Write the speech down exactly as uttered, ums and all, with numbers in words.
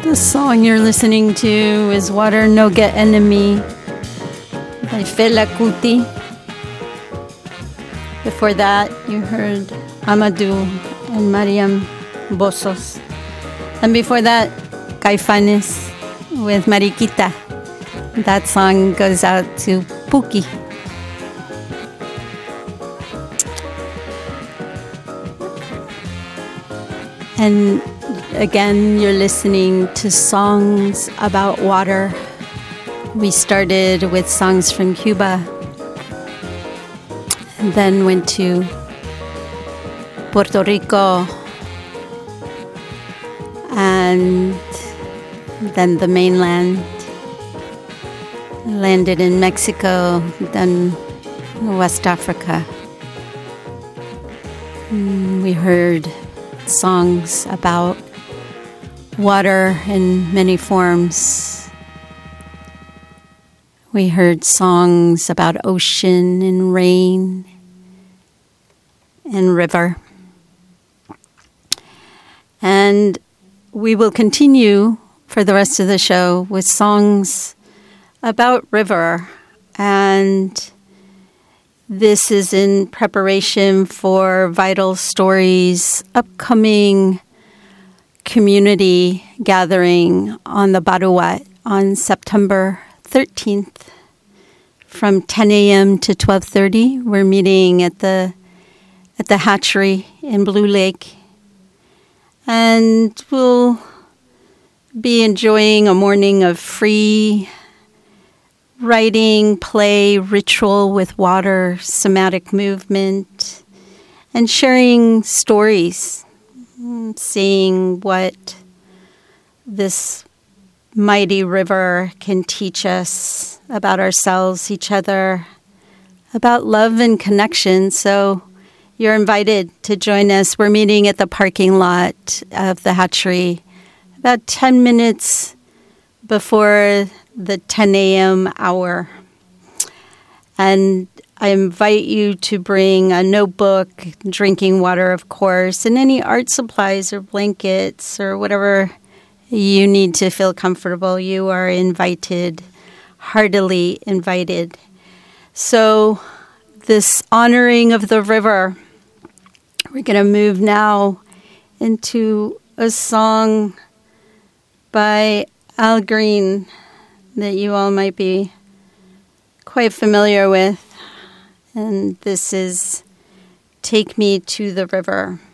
The song you're listening to is Water No Get Enemy by Fela Kuti. Before that, you heard Amadou and Mariam Bossos. And before that, Caifanes with Mariquita. That song goes out to Puki. And again, you're listening to songs about water. We started with songs from Cuba, and then went to Puerto Rico, and then the mainland. Landed in Mexico, then West Africa. We heard songs about water in many forms. We heard songs about ocean and rain and river. And we will continue for the rest of the show with songs about river. And this is in preparation for Vital Stories' upcoming community gathering on the Baruat on September thirteenth from ten a.m. to twelve thirty. We're meeting at the at the hatchery in Blue Lake, and we'll be enjoying a morning of free writing, play, ritual with water, somatic movement, and sharing stories, seeing what this mighty river can teach us about ourselves, each other, about love and connection. So you're invited to join us. We're meeting at the parking lot of the hatchery about ten minutes before the ten a.m. hour. And I invite you to bring a notebook, drinking water, of course, and any art supplies or blankets or whatever you need to feel comfortable. You are invited, heartily invited. So this honoring of the river, we're going to move now into a song by Al Green that you all might be quite familiar with. And this is Take Me to the River.